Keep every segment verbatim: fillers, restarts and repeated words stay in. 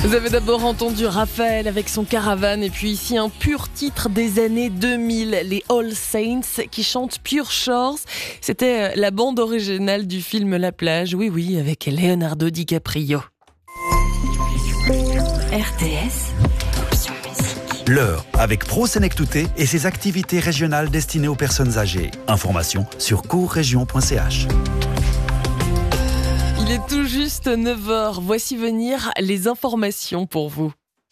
Vous avez d'abord entendu Raphaël avec son Caravane et puis ici un pur titre des années deux mille, les All Saints qui chantent Pure Shores. C'était la bande originale du film La Plage, oui oui, avec Leonardo DiCaprio. R T S, option musique. L'heure avec Pro Senectouté et ses activités régionales destinées aux personnes âgées. Information sur courregion point c h. Il est tout juste neuf heures. Voici venir les informations pour vous.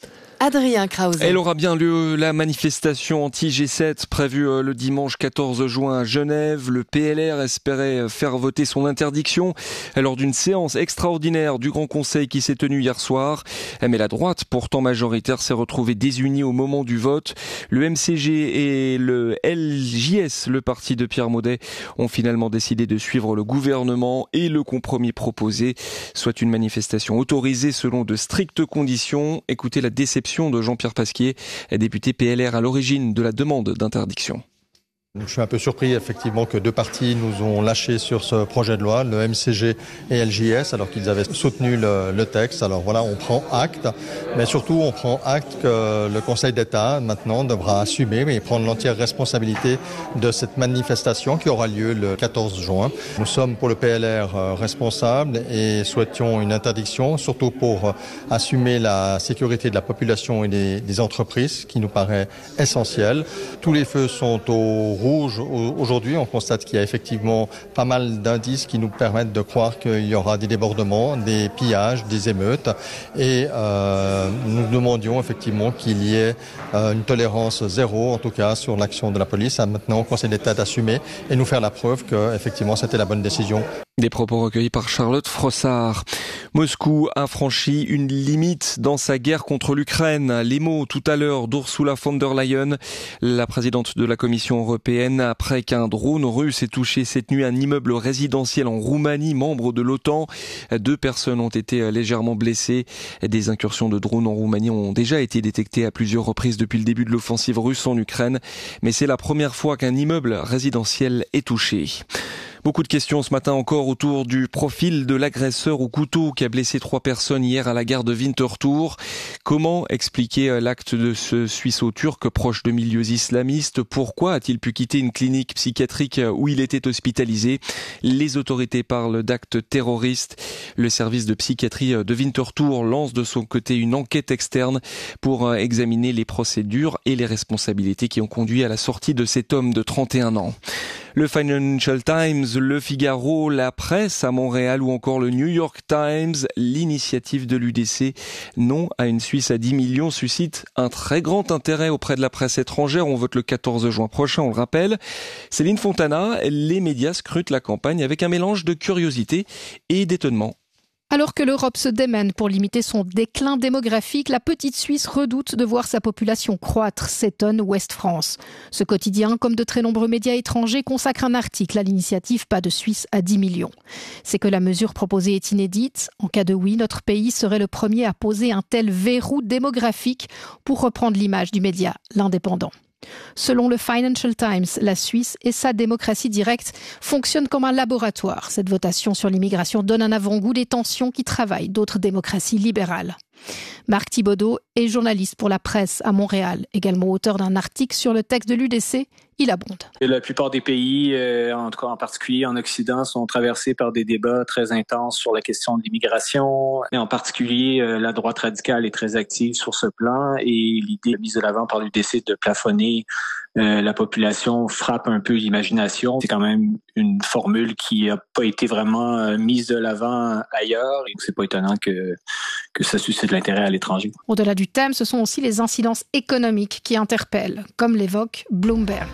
Adrien Krause. Elle aura bien lieu, la manifestation anti-G sept prévue le dimanche quatorze juin à Genève. Le P L R espérait faire voter son interdiction lors d'une séance extraordinaire du Grand Conseil qui s'est tenue hier soir. Mais la droite, pourtant majoritaire, s'est retrouvée désunie au moment du vote. Le M C G et le L J S, le parti de Pierre Maudet, ont finalement décidé de suivre le gouvernement et le compromis proposé, soit une manifestation autorisée selon de strictes conditions. Écoutez la déception de Jean-Pierre Pasquier, député P L R à l'origine de la demande d'interdiction. Je suis un peu surpris effectivement que deux partis nous ont lâchés sur ce projet de loi, le M C G et L J S, alors qu'ils avaient soutenu le, le texte. Alors voilà, on prend acte, mais surtout on prend acte que le Conseil d'État maintenant devra assumer et prendre l'entière responsabilité de cette manifestation qui aura lieu le quatorze juin. Nous sommes pour le P L R responsables et souhaitions une interdiction, surtout pour assumer la sécurité de la population et des, des entreprises, qui nous paraît essentiel. Tous les feux sont au rouge aujourd'hui. On constate qu'il y a effectivement pas mal d'indices qui nous permettent de croire qu'il y aura des débordements, des pillages, des émeutes. Et euh, nous demandions effectivement qu'il y ait euh, une tolérance zéro, en tout cas sur l'action de la police. Maintenant, au Conseil d'État d'assumer et nous faire la preuve que effectivement c'était la bonne décision. Des propos recueillis par Charlotte Frossard. Moscou a franchi une limite dans sa guerre contre l'Ukraine. Les mots tout à l'heure d'Ursula von der Leyen, la présidente de la Commission européenne, après qu'un drone russe ait touché cette nuit un immeuble résidentiel en Roumanie, membre de l'OTAN. Deux personnes ont été légèrement blessées. Des incursions de drones en Roumanie ont déjà été détectées à plusieurs reprises depuis le début de l'offensive russe en Ukraine. Mais c'est la première fois qu'un immeuble résidentiel est touché. Beaucoup de questions ce matin encore autour du profil de l'agresseur au couteau qui a blessé trois personnes hier à la gare de Winterthur. Comment expliquer l'acte de ce Suisseau-Turc proche de milieux islamistes? Pourquoi a-t-il pu quitter une clinique psychiatrique où il était hospitalisé? Les autorités parlent d'actes terroristes. Le service de psychiatrie de Winterthur lance de son côté une enquête externe pour examiner les procédures et les responsabilités qui ont conduit à la sortie de cet homme de trente et un ans. Le Financial Times, le Figaro, la Presse à Montréal ou encore le New York Times, l'initiative de l'U D C Non à une Suisse à dix millions suscite un très grand intérêt auprès de la presse étrangère. On vote le quatorze juin prochain, on le rappelle. Céline Fontana, les médias scrutent la campagne avec un mélange de curiosité et d'étonnement. Alors que l'Europe se démène pour limiter son déclin démographique, la petite Suisse redoute de voir sa population croître, s'étonne Ouest France. Ce quotidien, comme de très nombreux médias étrangers, consacre un article à l'initiative Pas de Suisse à dix millions. C'est que la mesure proposée est inédite. En cas de oui, notre pays serait le premier à poser un tel verrou démographique, pour reprendre l'image du média L'Indépendant. Selon le Financial Times, la Suisse et sa démocratie directe fonctionnent comme un laboratoire. Cette votation sur l'immigration donne un avant-goût des tensions qui travaillent d'autres démocraties libérales. Marc Thibaudot est journaliste pour la Presse à Montréal, également auteur d'un article sur le texte de l'U D C. Il abonde. La plupart des pays, euh, en tout cas en particulier en Occident, sont traversés par des débats très intenses sur la question de l'immigration. Et en particulier, euh, la droite radicale est très active sur ce plan et l'idée mise de l'avant par l'U D C de plafonner euh, la population frappe un peu l'imagination. C'est quand même une formule qui n'a pas été vraiment euh, mise de l'avant ailleurs et c'est pas étonnant que, que ça suscite l'intérêt à l'étranger. Au-delà du thème, ce sont aussi les incidences économiques qui interpellent, comme l'évoque Bloomberg.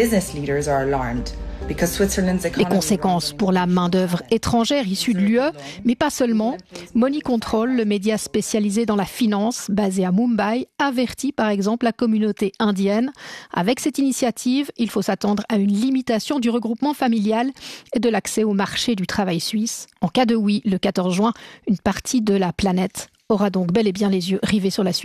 Les conséquences pour la main-d'œuvre étrangère issue de l'U E, mais pas seulement. Money Control, le média spécialisé dans la finance, basé à Mumbai, avertit par exemple la communauté indienne. Avec cette initiative, il faut s'attendre à une limitation du regroupement familial et de l'accès au marché du travail suisse. En cas de oui, le quatorze juin, une partie de la planète aura donc bel et bien les yeux rivés sur la Suisse.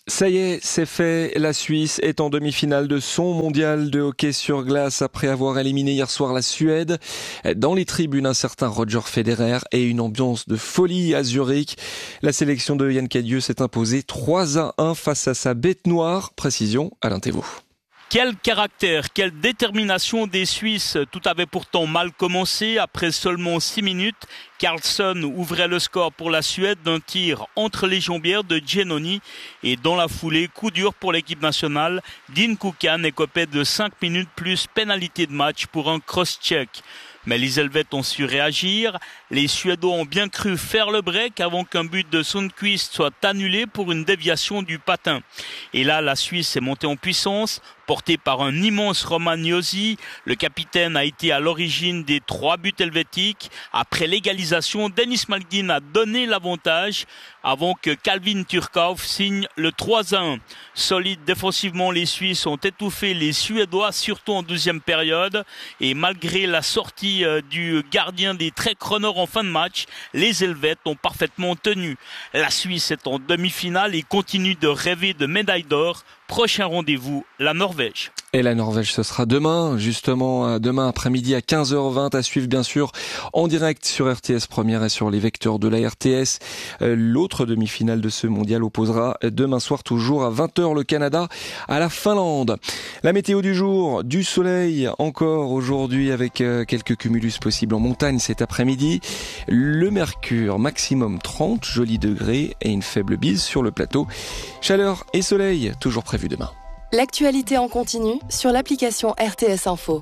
Ça y est, c'est fait. La Suisse est en demi-finale de son mondial de hockey sur glace après avoir éliminé hier soir la Suède. Dans les tribunes, un certain Roger Federer et une ambiance de folie à Zurich. La sélection de Yann Cadieux s'est imposée trois à un face à sa bête noire. Précision, Alain Thévault. Quel caractère, quelle détermination des Suisses. Tout avait pourtant mal commencé. Après seulement six minutes, Carlsson ouvrait le score pour la Suède d'un tir entre les jambières de Giannoni. Et dans la foulée, coup dur pour l'équipe nationale. Dean Kukan écopait de cinq minutes plus pénalité de match pour un cross-check. Mais les Helvètes ont su réagir. Les Suédois ont bien cru faire le break avant qu'un but de Sundqvist soit annulé pour une déviation du patin. Et là, la Suisse est montée en puissance, portée par un immense Roman Josi. Le capitaine a été à l'origine des trois buts helvétiques. Après l'égalisation, Denis Malgin a donné l'avantage avant que Calvin Turkov signe le trois à un. Solides défensivement, les Suisses ont étouffé les Suédois, surtout en deuxième période. Et malgré la sortie du gardien des Trek Runners en fin de match, les Helvètes ont parfaitement tenu. La Suisse est en demi-finale et continue de rêver de médaille d'or. Prochain rendez-vous, la Norvège. Et la Norvège, ce sera demain, justement, demain après-midi à quinze heures vingt, à suivre bien sûr en direct sur R T S Première et sur les vecteurs de la R T S. L'autre demi-finale de ce mondial opposera demain soir toujours à vingt heures le Canada à la Finlande. La météo du jour, du soleil encore aujourd'hui avec quelques cumulus possibles en montagne cet après-midi. Le mercure maximum trente jolis degrés et une faible bise sur le plateau. Chaleur et soleil toujours prévu demain. L'actualité en continu sur l'application R T S Info.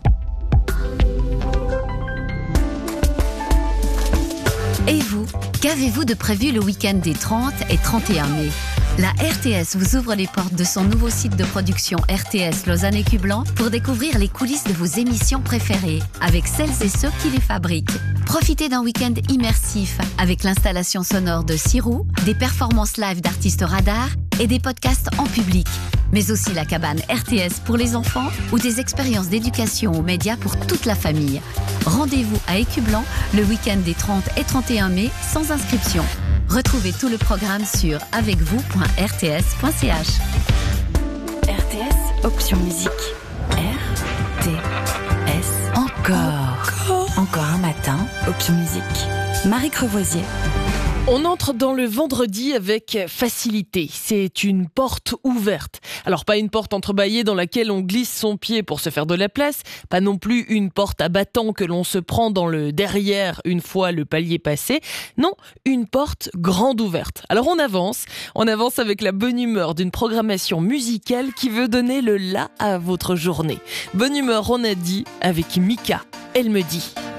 Et vous, qu'avez-vous de prévu le week-end des trente et trente et un mai ? La R T S vous ouvre les portes de son nouveau site de production R T S Lausanne et Cublan pour découvrir les coulisses de vos émissions préférées avec celles et ceux qui les fabriquent. Profitez d'un week-end immersif avec l'installation sonore de Sirou, des performances live d'artistes radars et des podcasts en public. Mais aussi la cabane R T S pour les enfants ou des expériences d'éducation aux médias pour toute la famille. Rendez-vous à Écublan le week-end des trente et trente et un mai sans inscription. Retrouvez tout le programme sur avec vous point r t s point c h. R T S, option musique. R T S. Encore. Encore. Encore un matin, option musique. Marie Crevoisier. On entre dans le vendredi avec facilité. C'est une porte ouverte. Alors pas une porte entrebâillée dans laquelle on glisse son pied pour se faire de la place, pas non plus une porte à battant que l'on se prend dans le derrière une fois le palier passé. Non, une porte grande ouverte. Alors on avance, on avance avec la bonne humeur d'une programmation musicale qui veut donner le la à votre journée. Bonne humeur, on a dit, avec Mika. Elle me dit...